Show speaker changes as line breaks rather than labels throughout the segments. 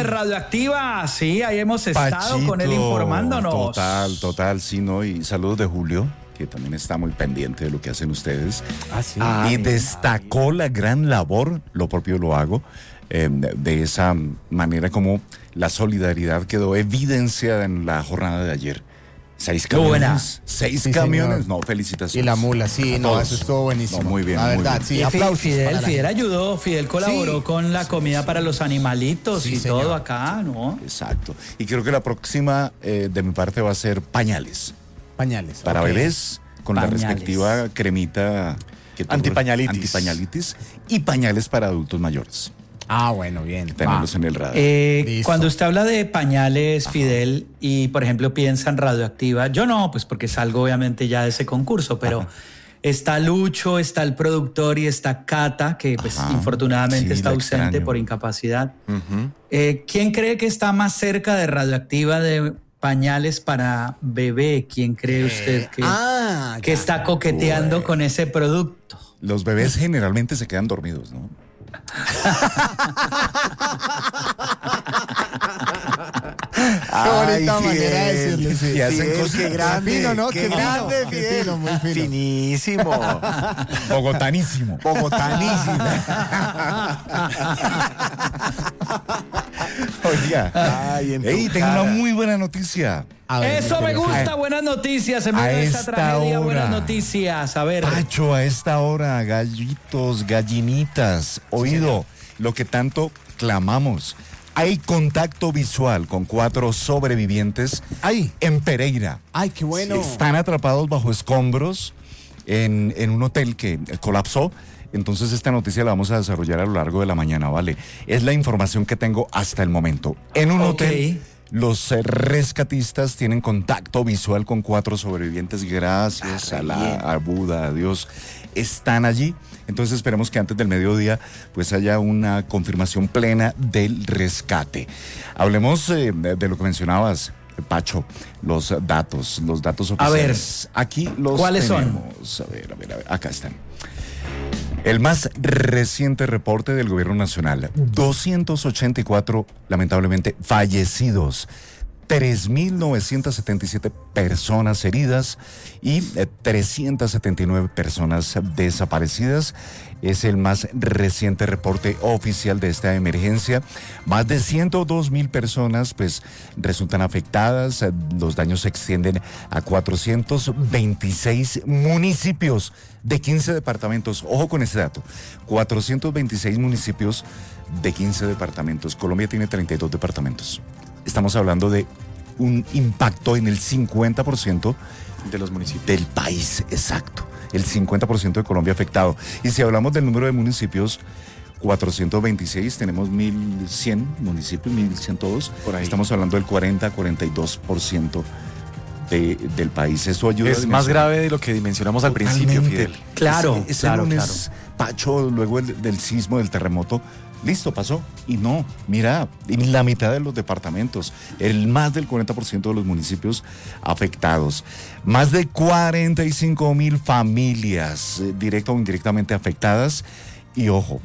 Radioactiva. Sí, ahí hemos estado
Pachito,
con él informándonos.
Total, sí, ¿no? Y saludos de Julio, que también está muy pendiente de lo que hacen ustedes.
Sí.
Y destacó la gran labor, lo propio lo hago, de esa manera como la solidaridad quedó evidenciada en la jornada de ayer. 6 camiones. 6
Sí,
camiones.
señor.
No, felicitaciones.
Y la mula, sí,
A
no,
todos.
eso estuvo buenísimo.
No, muy bien,
la
muy
verdad,
bien.
sí,
Y
aplausos.
Fidel ayudó, Fidel colaboró
Sí.
con la comida para los animalitos
Sí,
y
señor.
todo acá, ¿no?
Exacto. Y creo que la próxima de mi parte va a ser pañales.
Pañales.
Para
ok.
bebés, con
Pañales.
la respectiva cremita que
Antipañalitis.
antipañalitis y pañales para adultos mayores.
Ah, bueno, bien.
Tenerlos en el radar.
Listo.
Cuando usted habla de pañales, Fidel, y por ejemplo piensa en Radioactiva, yo no, pues porque salgo obviamente ya de ese concurso, pero está Lucho, está el productor y está Cata, que pues
Ajá.
infortunadamente
Sí,
está
la
ausente
extraño.
por incapacidad. ¿Quién cree que está más cerca de Radioactiva de pañales para bebé? ¿Quién cree usted que
ya.
está coqueteando con ese producto?
Los bebés generalmente se quedan dormidos, ¿no?
Qué bonita manera de decirlo, sí.
Y hacen
Fidel,
cosas.
qué grande,
fino, ¿no?
qué
Qué
grande,
fino, qué
Fidel.
fino, muy fino.
Finísimo.
Bogotanísimo.
Bogotanísimo.
Oiga.
Ay, en tu
Ey, tengo
cara.
una muy buena noticia.
A ver,
Eso me
pero-
gusta, buenas noticias, en
a
medio de esta
esta
tragedia,
hora.
buenas noticias. A ver.
Pacho, a esta hora, gallitos, gallinitas, oído, lo que tanto clamamos. Hay contacto visual con 4 sobrevivientes en Pereira.
Ay, qué bueno.
Están atrapados bajo escombros en un hotel que colapsó. Entonces esta noticia la vamos a desarrollar a lo largo de la mañana, ¿vale? Es la información que tengo hasta el momento. En un
Ok.
hotel, los rescatistas tienen contacto visual con 4 sobrevivientes. Gracias a Buda, a Dios. Están allí. Entonces esperemos que antes del mediodía pues haya una confirmación plena del rescate. Hablemos de lo que mencionabas, Pacho, los datos oficiales.
ver,
Aquí los
¿cuáles son?
tenemos. A ver, acá están. El más reciente reporte del gobierno nacional, 284 lamentablemente fallecidos, 3.977 personas heridas y 379 personas desaparecidas. Es el más reciente reporte oficial de esta emergencia. Más de 102.000 personas pues resultan afectadas. Los daños se extienden a 426 municipios de 15 departamentos. Ojo con este dato. 426 municipios de 15 departamentos. Colombia tiene 32 departamentos. Estamos hablando de un impacto en el 50%
De los municipios.
del país, exacto. El 50% de Colombia afectado. Y si hablamos del número de municipios, 426, tenemos 1.100 municipios, 1.100 todos.
Por ahí.
Estamos hablando del 40-42% del país. Eso ayuda.
Es más grave de lo que dimensionamos al principio,
Totalmente.
Fidel.
Claro,
Ese
claro,
lunes, Pacho, luego del sismo, del terremoto, listo, pasó. Y no, mira, en la mitad de los departamentos, más del 40% de los municipios afectados, más de 45.000 familias, directa o indirectamente afectadas, y ojo,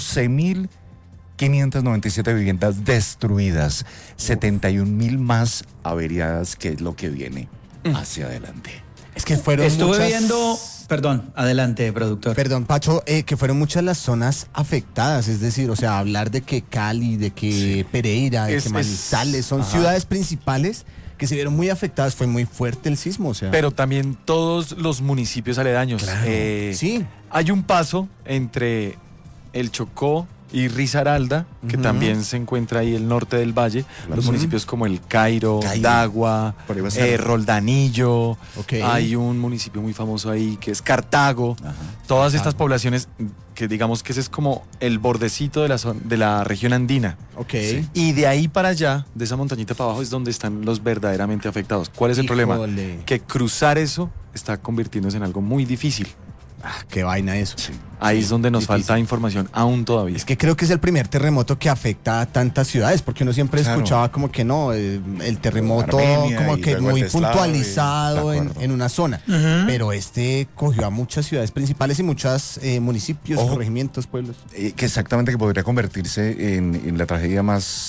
12.597 viviendas destruidas, 71.000 más averiadas, que es lo que viene hacia adelante.
Es que fueron
Estuve
muchas...
viendo, perdón, adelante, productor.
Perdón, Pacho, que fueron muchas las zonas afectadas, es decir, o sea, hablar de que Cali, de que Pereira, de que Manizales, son ciudades principales que se vieron muy afectadas, fue muy fuerte el sismo, o sea.
Pero también todos los municipios aledaños.
Claro. Sí.
Hay un paso entre el Chocó y Risaralda, que también se encuentra ahí el norte del valle. Los municipios como el Cairo, Dagua,
Por ahí va a estar.
Roldanillo.
Ok.
Hay un municipio muy famoso ahí que es Cartago.
Ajá.
Todas estas poblaciones que digamos que ese es como el bordecito de la región andina.
Ok.
Y de ahí para allá, de esa montañita para abajo, es donde están los verdaderamente afectados. ¿Cuál es el problema?
Híjole.
Que cruzar eso está convirtiéndose en algo muy difícil.
Ah, qué vaina eso.
Ahí es donde nos
difícil.
falta información aún todavía.
Es que creo que es el primer terremoto que afecta a tantas ciudades, porque uno siempre
Claro.
escuchaba como que no, el terremoto
Armenia
como
y
que
luego
muy
el deslave,
puntualizado
de
en,
acuerdo.
en una zona, pero este cogió a muchas ciudades principales y muchos municipios,
Ojo.
corregimientos, pueblos.
Que exactamente, que podría convertirse en la tragedia más